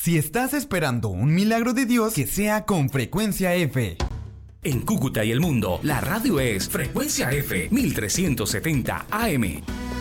Si estás esperando un milagro de Dios, que sea con Frecuencia F. En Cúcuta y el mundo, la radio es Frecuencia F 1370 AM.